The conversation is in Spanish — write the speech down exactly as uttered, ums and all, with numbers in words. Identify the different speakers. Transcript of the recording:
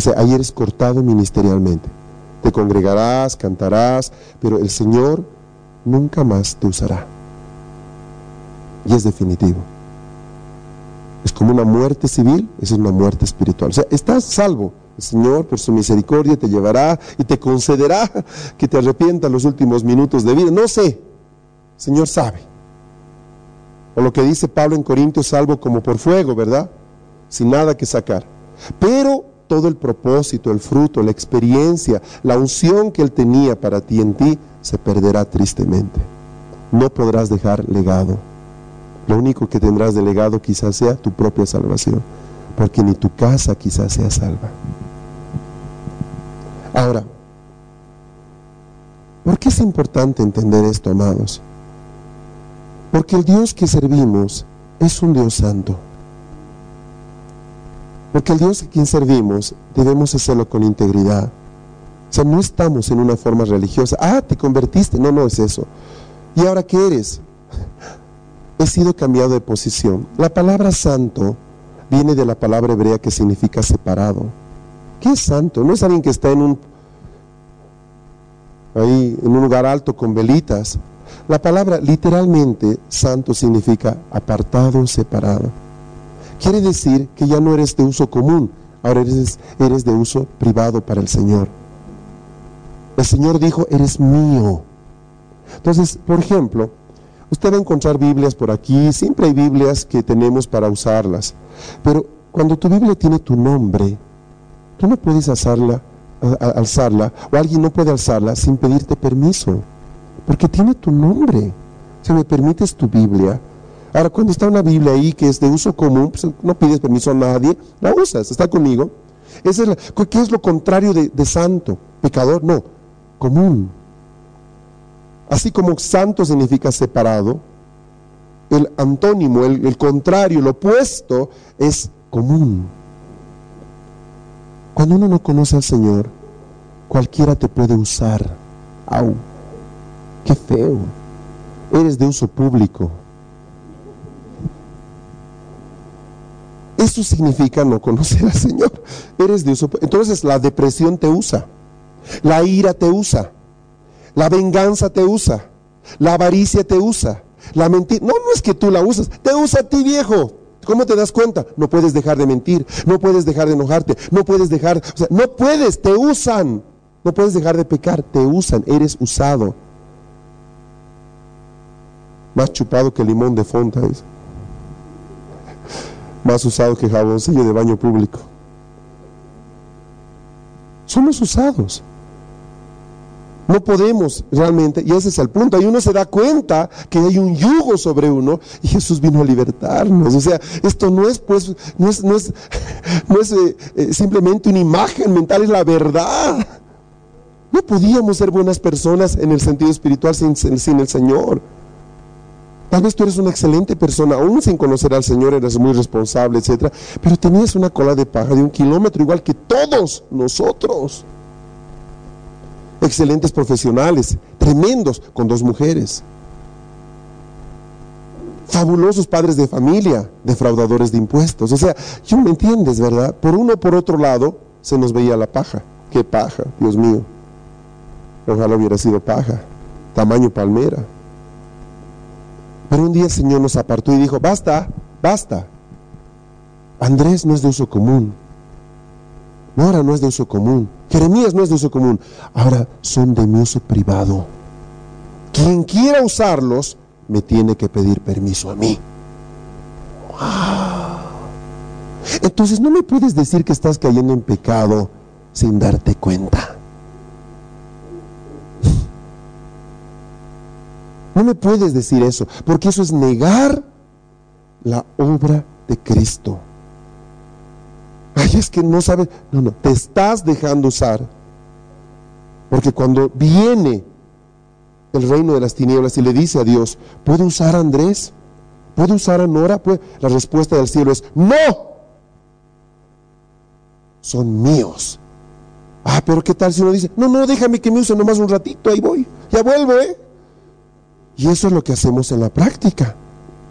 Speaker 1: sea, ahí eres cortado ministerialmente. Te congregarás, cantarás, pero el Señor nunca más te usará. Y es definitivo. Es como una muerte civil, esa es una muerte espiritual. O sea, estás salvo. El Señor, por su misericordia, te llevará y te concederá que te arrepientas los últimos minutos de vida. No sé, el Señor sabe. O lo que dice Pablo en Corintios, salvo como por fuego, ¿verdad? Sin nada que sacar. Pero todo el propósito, el fruto, la experiencia, la unción que Él tenía para ti en ti, se perderá tristemente. No podrás dejar legado. Lo único que tendrás de legado quizás sea tu propia salvación, porque ni tu casa quizás sea salva. Ahora, ¿por qué es importante entender esto, amados? Porque el Dios que servimos es un Dios santo. Porque el Dios a quien servimos debemos hacerlo con integridad. O sea, no estamos en una forma religiosa. Ah, te convertiste. No, no es eso. ¿Y ahora qué eres? He sido cambiado de posición. La palabra santo viene de la palabra hebrea que significa separado. ¿Qué es santo? No es alguien que está en un ahí en un lugar alto con velitas. La palabra literalmente santo significa apartado, separado. Quiere decir que ya no eres de uso común, ahora eres, eres de uso privado para el Señor. El Señor dijo, eres mío. Entonces, por ejemplo, usted va a encontrar Biblias por aquí, siempre hay Biblias que tenemos para usarlas, pero cuando tu Biblia tiene tu nombre, tú no puedes alzarla, a, a, alzarla, o alguien no puede alzarla sin pedirte permiso, porque tiene tu nombre. Si me permites tu Biblia. Ahora, cuando está una Biblia ahí que es de uso común, pues no pides permiso a nadie, la usas, está conmigo. Esa es la, ¿qué es lo contrario de, de santo? Pecador, no, común. Así como santo significa separado, el antónimo, el, el contrario, el opuesto es común. Cuando uno no conoce al Señor, cualquiera te puede usar. ¡Au! ¡Qué feo! Eres de uso público. Eso significa no conocer al Señor. Eres de uso público. Entonces la depresión te usa, la ira te usa, la venganza te usa, la avaricia te usa, la mentira. No, no es que tú la usas, te usa a ti, viejo. ¿Cómo te das cuenta? No puedes dejar de mentir, no puedes dejar de enojarte, no puedes dejar, o sea, no puedes, te usan. No puedes dejar de pecar, te usan, eres usado. Más chupado que limón de fonta es. Más usado que jaboncillo de baño público. Somos usados. No podemos realmente, y ese es el punto, ahí uno se da cuenta que hay un yugo sobre uno y Jesús vino a libertarnos. O sea, esto no es pues, no es, no es, no es eh, eh, simplemente una imagen mental, es la verdad. No podíamos ser buenas personas en el sentido espiritual sin, sin el Señor. Tal vez tú eres una excelente persona, aún sin conocer al Señor, eres muy responsable, etcétera, pero tenías una cola de paja de un kilómetro, igual que todos nosotros. Excelentes profesionales, tremendos, con dos mujeres. Fabulosos padres de familia, defraudadores de impuestos. O sea, ¿tú me entiendes, verdad? Por uno o por otro lado, se nos veía la paja. ¡Qué paja, Dios mío! Ojalá hubiera sido paja, tamaño palmera. Pero un día el Señor nos apartó y dijo, basta, basta. Andrés no es de uso común. Nora no es de uso común. Jeremías no es de uso común. Ahora son de mi uso privado. Quien quiera usarlos, me tiene que pedir permiso a mí. ¡Wow! Entonces no me puedes decir que estás cayendo en pecado sin darte cuenta. No me puedes decir eso, porque eso es negar la obra de Cristo. Ay, es que no sabes. No, no, te estás dejando usar. Porque cuando viene el reino de las tinieblas y le dice a Dios, ¿puedo usar a Andrés? ¿Puedo usar a Nora? La respuesta del cielo es, ¡no! Son míos. Ah, pero ¿qué tal si uno dice, no, no, déjame que me use nomás un ratito, ahí voy, ya vuelvo, ¿eh? Y eso es lo que hacemos en la práctica.